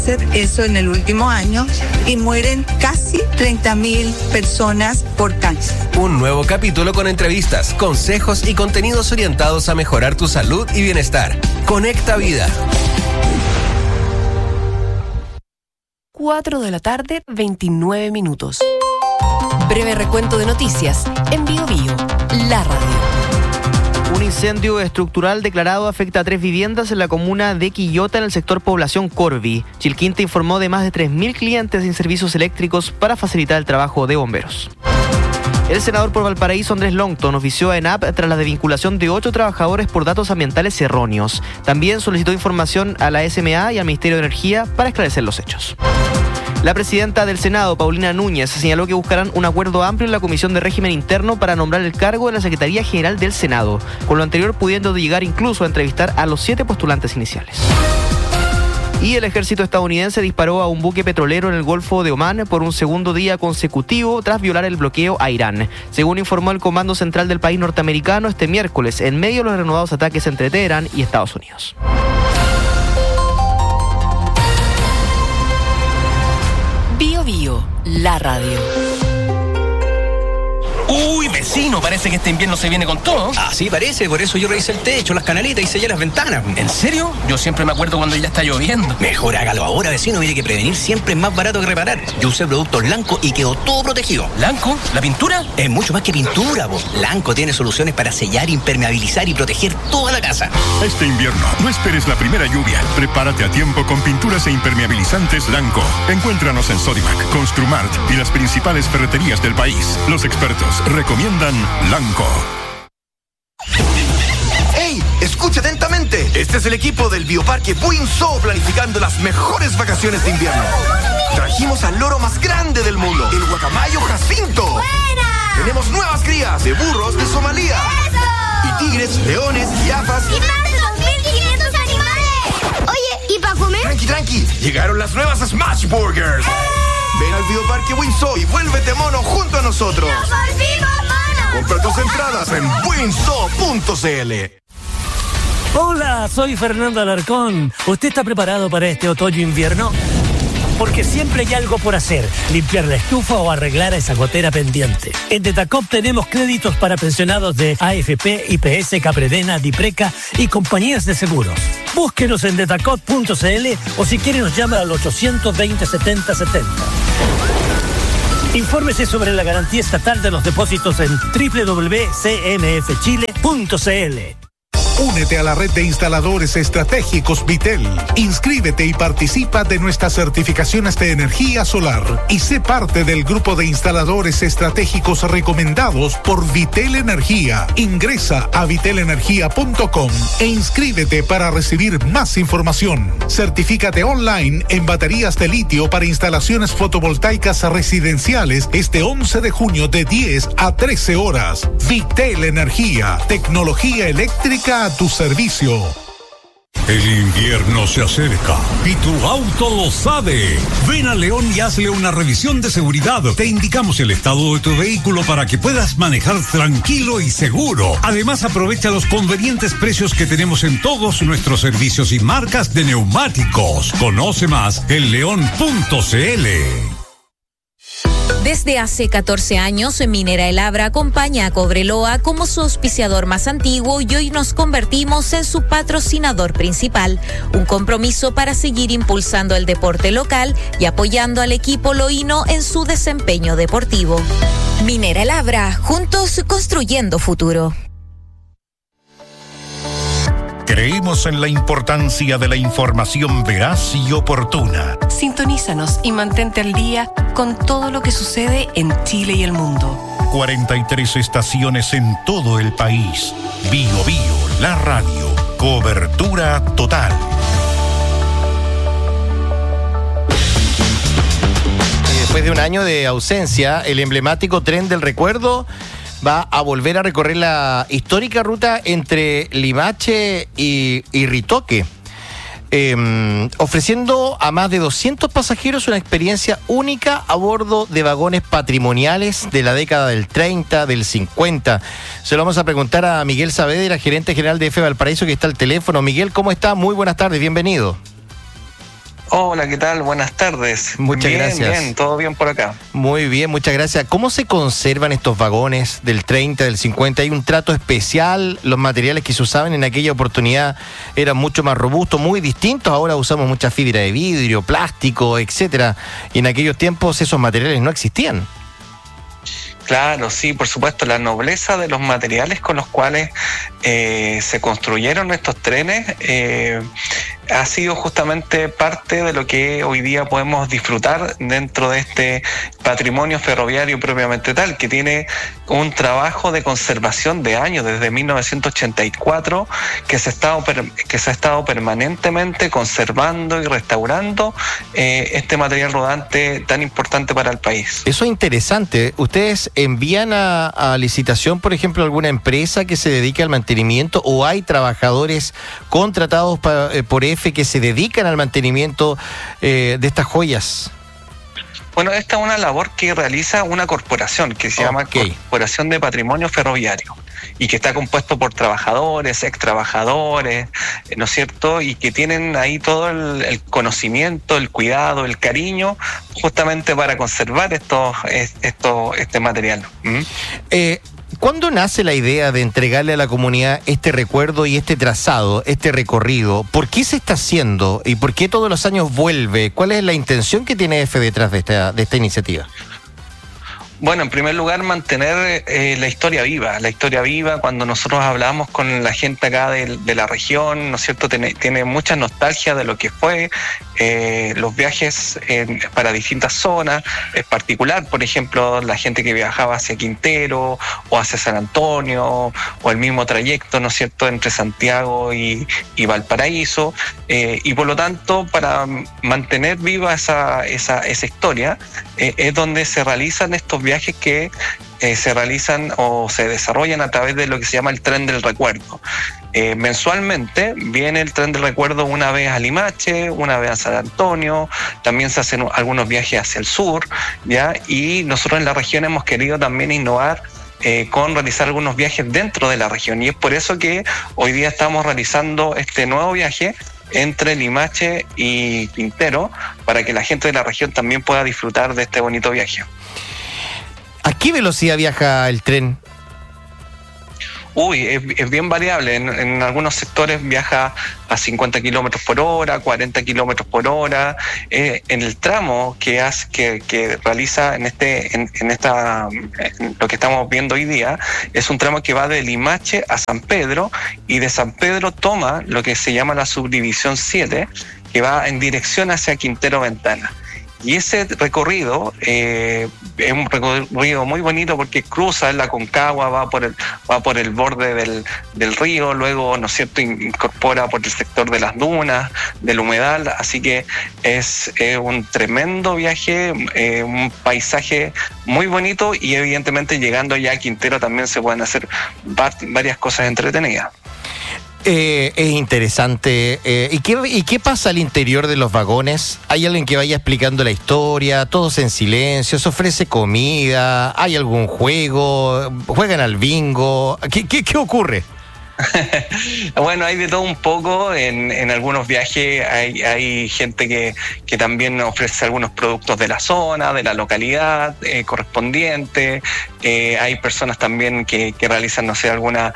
eso en el último año, y mueren casi 30.000 personas por cáncer. Un nuevo capítulo con entrevistas, consejos y contenidos orientados a mejorar tu salud y bienestar. Conecta Vida. 4:29 p.m. Breve recuento de noticias en Bio Bio, la radio. Un incendio estructural declarado afecta a 3 viviendas en la comuna de Quillota, en el sector población Corvi. Chilquinta informó de más de 3.000 clientes sin servicios eléctricos para facilitar el trabajo de bomberos. El senador por Valparaíso, Andrés Longton, ofició a ENAP tras la desvinculación de 8 trabajadores por datos ambientales erróneos. También solicitó información a la SMA y al Ministerio de Energía para esclarecer los hechos. La presidenta del Senado, Paulina Núñez, señaló que buscarán un acuerdo amplio en la Comisión de Régimen Interno para nombrar el cargo de la Secretaría General del Senado, con lo anterior pudiendo llegar incluso a entrevistar a los 7 postulantes iniciales. Y el ejército estadounidense disparó a un buque petrolero en el Golfo de Omán por un segundo día consecutivo tras violar el bloqueo a Irán. Según informó el Comando Central del país norteamericano este miércoles, en medio de los renovados ataques entre Teherán y Estados Unidos. Bio Bio, la radio. Uy, vecino, parece que este invierno se viene con todo. Así parece, por eso yo revisé el techo, las canaletas y sellé las ventanas. ¿En serio? Yo siempre me acuerdo cuando ya está lloviendo. Mejor hágalo ahora, vecino. Mire que prevenir siempre es más barato que reparar. Yo usé productos Lanco y quedó todo protegido. ¿Lanco? ¿La pintura? Es mucho más que pintura, vos. Lanco tiene soluciones para sellar, impermeabilizar y proteger toda la casa. Este invierno, no esperes la primera lluvia. Prepárate a tiempo con pinturas e impermeabilizantes Lanco. Encuéntranos en Sodimac, Construmart y las principales ferreterías del país. Los expertos recomiendan Lanco. ¡Ey! Escucha atentamente. Este es el equipo del Bioparque Buinzó planificando las mejores vacaciones de invierno. Trajimos al loro más grande del mundo, el guacamayo Jacinto. ¡Buena! Tenemos nuevas crías de burros de Somalia. ¡Eso! Y tigres, leones, jirafas. ¡Y más de 2.500 animales! Oye, ¿y para comer? Tranqui. Llegaron las nuevas Smash Burgers. Ven al Bioparque Buinzó y vuélvete mono junto a nosotros. ¡Nos volvimos monos! Compra tus entradas en buinzó.cl. Hola, soy Fernando Alarcón. ¿Usted está preparado para este otoño-invierno? Porque siempre hay algo por hacer, limpiar la estufa o arreglar esa gotera pendiente. En Detacop tenemos créditos para pensionados de AFP, IPS, Capredena, Dipreca y compañías de seguros. Búsquenos en detacop.cl o si quiere nos llama al 820-7070. Infórmese sobre la garantía estatal de los depósitos en www.cmfchile.cl. Únete a la red de instaladores estratégicos Vitel. Inscríbete y participa de nuestras certificaciones de energía solar y sé parte del grupo de instaladores estratégicos recomendados por Vitel Energía. Ingresa a vitelenergia.com e inscríbete para recibir más información. Certifícate online en baterías de litio para instalaciones fotovoltaicas residenciales este 11 de junio de 10 a 13 horas. Vitel Energía, tecnología eléctrica a tu servicio. El invierno se acerca y tu auto lo sabe. Ven a León y hazle una revisión de seguridad. Te indicamos el estado de tu vehículo para que puedas manejar tranquilo y seguro. Además, aprovecha los convenientes precios que tenemos en todos nuestros servicios y marcas de neumáticos. Conoce más en león.cl. Desde hace 14 años, Minera El Abra acompaña a Cobreloa como su auspiciador más antiguo y hoy nos convertimos en su patrocinador principal. Un compromiso para seguir impulsando el deporte local y apoyando al equipo loíno en su desempeño deportivo. Minera El Abra, juntos construyendo futuro. Creemos en la importancia de la información veraz y oportuna. Sintonízanos y mantente al día con todo lo que sucede en Chile y el mundo. 43 estaciones en todo el país. Bio Bio, la radio. Cobertura total. Después de un año de ausencia, el emblemático Tren del Recuerdo va a volver a recorrer la histórica ruta entre Limache y Ritoque, ofreciendo a más de 200 pasajeros una experiencia única a bordo de vagones patrimoniales de la década del 30, del 50. Se lo vamos a preguntar a Miguel Saavedra, gerente general de EFE Valparaíso, que está al teléfono. Miguel, ¿cómo está? Muy buenas tardes, bienvenido. Hola, ¿qué tal? Buenas tardes. Muchas gracias. Bien, todo bien por acá. Muy bien, muchas gracias. ¿Cómo se conservan estos vagones del 30, del 50? ¿Hay un trato especial? Los materiales que se usaban en aquella oportunidad eran mucho más robustos, muy distintos. Ahora usamos mucha fibra de vidrio, plástico, etcétera. Y en aquellos tiempos esos materiales no existían. Claro, sí, por supuesto, la nobleza de los materiales con los cuales se construyeron estos trenes ha sido justamente parte de lo que hoy día podemos disfrutar dentro de este patrimonio ferroviario propiamente tal, que tiene un trabajo de conservación de años, desde 1984, que se ha estado permanentemente conservando y restaurando este material rodante tan importante para el país. Eso es interesante. ¿Ustedes envían a licitación, por ejemplo, a alguna empresa que se dedique al mantenimiento, o hay trabajadores contratados por EFE que se dedican al mantenimiento de estas joyas? Bueno, esta es una labor que realiza una corporación que se llama Corporación de Patrimonio Ferroviario, y que está compuesto por trabajadores, ex trabajadores, ¿no es cierto? Y que tienen ahí todo el conocimiento, el cuidado, el cariño, justamente para conservar este material. ¿Cuándo nace la idea de entregarle a la comunidad este recuerdo y este trazado, este recorrido? ¿Por qué se está haciendo y por qué todos los años vuelve? ¿Cuál es la intención que tiene EFE detrás de esta iniciativa? Bueno, en primer lugar, mantener la historia viva. La historia viva, cuando nosotros hablamos con la gente acá de la región, ¿no es cierto? Tiene mucha nostalgia de lo que fue los viajes para distintas zonas. En particular, por ejemplo, la gente que viajaba hacia Quintero o hacia San Antonio, o el mismo trayecto, ¿no es cierto?, entre Santiago y Valparaíso. Y por lo tanto, para mantener viva esa historia, es donde se realizan estos viajes que se realizan o se desarrollan a través de lo que se llama el tren del recuerdo. Mensualmente viene el tren del recuerdo una vez a Limache, una vez a San Antonio, también se hacen algunos viajes hacia el sur, ¿ya? Y nosotros en la región hemos querido también innovar con realizar algunos viajes dentro de la región, y es por eso que hoy día estamos realizando este nuevo viaje entre Limache y Quintero, para que la gente de la región también pueda disfrutar de este bonito viaje. ¿A qué velocidad viaja el tren? Es bien variable. En algunos sectores viaja a 50 kilómetros por hora, 40 kilómetros por hora. En el tramo que realiza en lo que estamos viendo hoy día, es un tramo que va de Limache a San Pedro, y de San Pedro toma lo que se llama la subdivisión 7, que va en dirección hacia Quintero Ventana. Y ese recorrido es un recorrido muy bonito, porque cruza la Concagua, va por el borde del río, luego, ¿no es cierto?, incorpora por el sector de las dunas, del humedal. Así que es un tremendo viaje, un paisaje muy bonito, y evidentemente llegando ya a Quintero también se pueden hacer varias cosas entretenidas. Es interesante. ¿Y qué pasa al interior de los vagones? ¿Hay alguien que vaya explicando la historia? ¿Todos en silencio? ¿Se ofrece comida? ¿Hay algún juego? ¿Juegan al bingo? ¿Qué ocurre? Bueno, hay de todo un poco. En algunos viajes hay gente que también ofrece algunos productos de la zona, de la localidad correspondiente. Hay personas también que realizan, no sé, alguna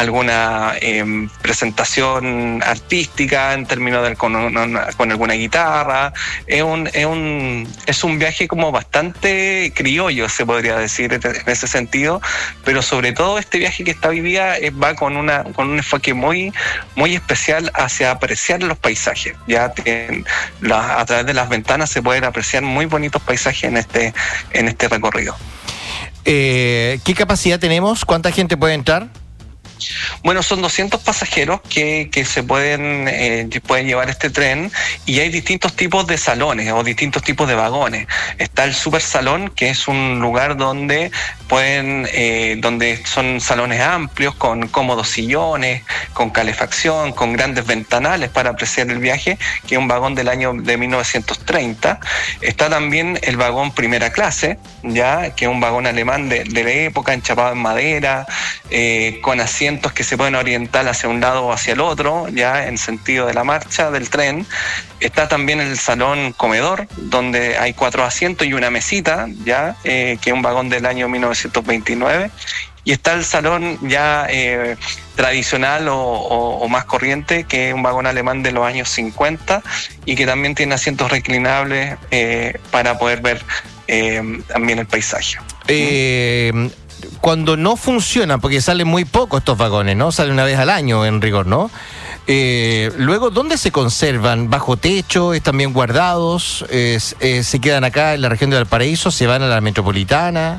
presentación artística en términos con alguna guitarra. Es un viaje como bastante criollo, se podría decir, en ese sentido, pero sobre todo este viaje que está hoy día va con un enfoque muy, muy especial hacia apreciar los paisajes. Ya a través de las ventanas se pueden apreciar muy bonitos paisajes en este recorrido. ¿Qué capacidad tenemos? ¿Cuánta gente puede entrar? Bueno, son 200 pasajeros que se pueden llevar este tren, y hay distintos tipos de salones o distintos tipos de vagones. Está el super salón, que es un lugar donde son salones amplios, con cómodos sillones, con calefacción, con grandes ventanales para apreciar el viaje, que es un vagón del año de 1930. Está también el vagón primera clase, ya que es un vagón alemán de la época, enchapado en madera, con asientos asientos que se pueden orientar hacia un lado o hacia el otro, ya en sentido de la marcha del tren. Está también el salón comedor, donde hay 4 asientos y una mesita, ya que es un vagón del año 1929. Y está el salón ya tradicional o más corriente, que es un vagón alemán de los años 50 y que también tiene asientos reclinables para poder ver también el paisaje. Cuando no funcionan, porque salen muy poco estos vagones, ¿no? Salen una vez al año en rigor, ¿no? Luego, ¿dónde se conservan? ¿Bajo techo? ¿Están bien guardados? ¿Se quedan acá en la región de Valparaíso? ¿Se van a la metropolitana?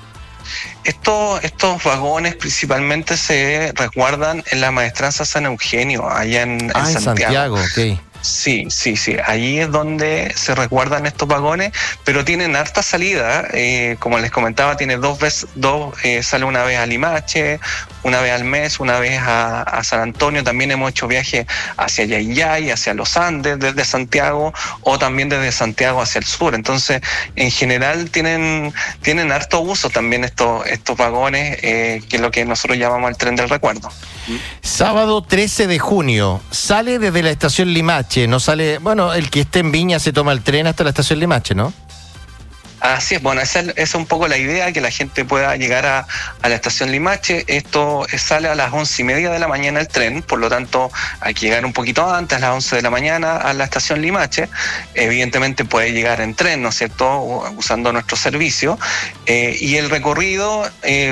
Estos vagones principalmente se resguardan en la Maestranza San Eugenio, allá en Santiago. Ok. Sí. Allí es donde se resguardan estos vagones, pero tienen harta salida. Como les comentaba, tiene sale una vez a Limache, una vez al mes, una vez a San Antonio. También hemos hecho viajes hacia Yayay, hacia los Andes, desde Santiago, o también desde Santiago hacia el sur. Entonces, en general, tienen harto uso también estos vagones, que es lo que nosotros llamamos el tren del recuerdo. Sábado 13 de junio, sale desde la estación Limache, no sale, bueno, el que esté en Viña se toma el tren hasta la estación Limache, ¿no? Así es, bueno, esa es un poco la idea, que la gente pueda llegar a la estación Limache. Esto sale a las 11:30 de la mañana el tren, por lo tanto hay que llegar un poquito antes, a las 11 de la mañana a la estación Limache. Evidentemente puede llegar en tren, ¿no es cierto?, usando nuestro servicio. Y el recorrido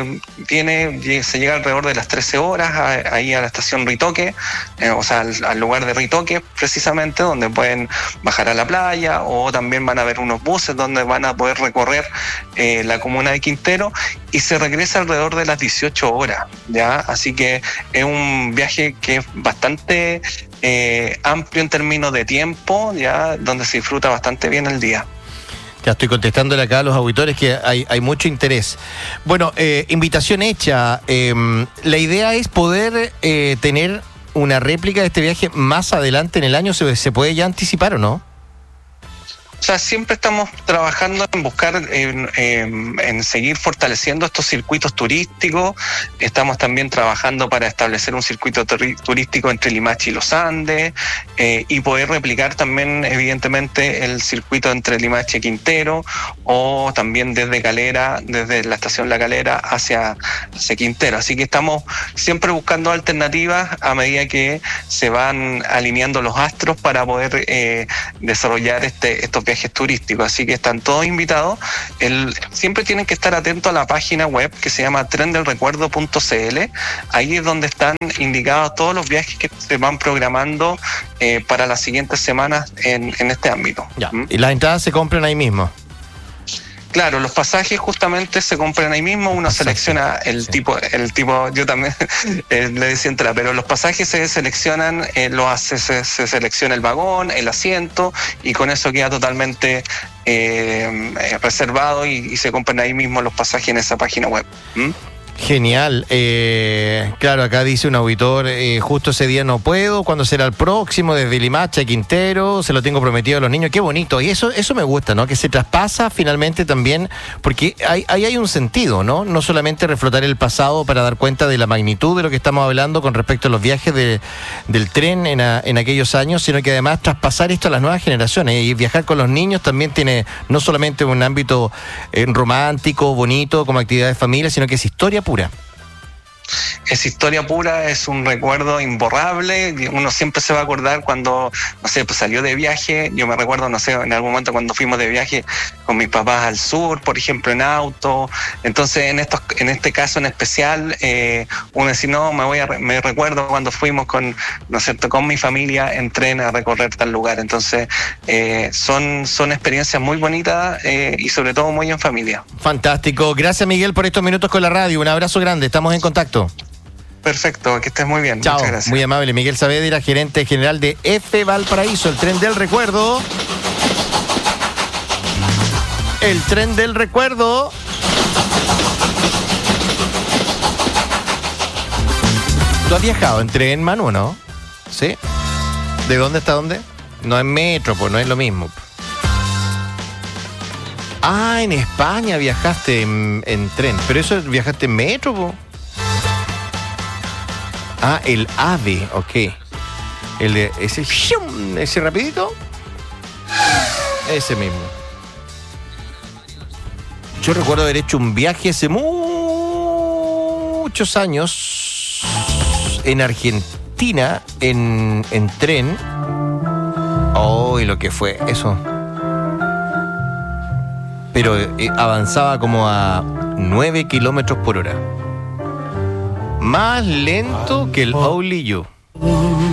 se llega alrededor de las 13 horas ahí a la estación Ritoque, o sea, al lugar de Ritoque precisamente, donde pueden bajar a la playa, o también van a ver unos buses donde van a poder recorrer la comuna de Quintero, y se regresa alrededor de las 18 horas, ¿ya? Así que es un viaje que es bastante amplio en términos de tiempo, ¿ya? Donde se disfruta bastante bien el día. Ya estoy contestándole acá a los auditores que hay mucho interés. Bueno, invitación hecha. La idea es poder tener una réplica de este viaje más adelante en el año. ¿Se puede ya anticipar o no? O sea, siempre estamos trabajando en buscar, en seguir fortaleciendo estos circuitos turísticos. Estamos también trabajando para establecer un circuito turístico entre Limache y los Andes, y poder replicar también, evidentemente, el circuito entre Limache y Quintero, o también desde Calera, desde la estación La Calera hacia Quintero. Así que estamos siempre buscando alternativas a medida que se van alineando los astros para poder desarrollar estos viajes turísticos, así que están todos invitados. Siempre tienen que estar atentos a la página web que se llama trendelrecuerdo.cl. Ahí es donde están indicados todos los viajes que se van programando para las siguientes semanas en este ámbito. Ya. ¿Y las entradas se compran ahí mismo? Claro, los pasajes justamente se compran ahí mismo, uno selecciona el tipo, yo también le decía entrada, pero los pasajes se seleccionan, se selecciona el vagón, el asiento, y con eso queda totalmente reservado, y se compran ahí mismo los pasajes en esa página web. Genial. Claro, acá dice un auditor, justo ese día no puedo, ¿cuándo será el próximo? Desde Limache a Quintero, se lo tengo prometido a los niños. Qué bonito, y eso me gusta, ¿no? Que se traspasa finalmente también, porque ahí hay un sentido, ¿no? No solamente reflotar el pasado para dar cuenta de la magnitud de lo que estamos hablando con respecto a los viajes del tren en aquellos años, sino que además traspasar esto a las nuevas generaciones, y viajar con los niños también tiene no solamente un ámbito romántico, bonito, como actividad de familia, sino que es historia pura. Es historia pura, es un recuerdo imborrable. Uno siempre se va a acordar cuando, no sé, pues salió de viaje. Yo me recuerdo, no sé, en algún momento cuando fuimos de viaje con mis papás al sur, por ejemplo, en auto. Entonces, en este caso en especial, uno dice, no, me recuerdo cuando fuimos con, ¿no es cierto?, con mi familia en tren a recorrer tal lugar. Entonces, son experiencias muy bonitas, y sobre todo muy en familia. Fantástico. Gracias, Miguel, por estos minutos con la radio. Un abrazo grande. Estamos en contacto. Perfecto, que estés muy bien. Chao. Muchas gracias. Muy amable. Miguel Saavedra, gerente general de F Valparaíso, el tren del recuerdo. El tren del recuerdo. ¿Tú has viajado en tren, Manu, no? ¿Sí? ¿De dónde hasta dónde? No es metro, pues no es lo mismo. Ah, en España viajaste en tren. Pero eso viajaste en metro, pues. Ah, el AVE, ok. El de ese rapidito. Ese mismo. Yo recuerdo haber hecho un viaje hace muchos años en Argentina, en tren. Oh, y lo que fue eso. Pero avanzaba como a 9 kilómetros por hora. Más lento que el Only You.